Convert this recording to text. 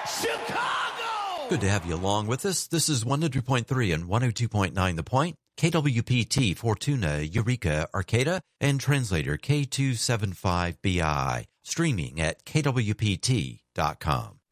Chicago! Good to have you along with us. This is 100.3 and 102.9 The Point, KWPT, Fortuna, Eureka, Arcata, and translator K275BI, streaming at kwpt.com.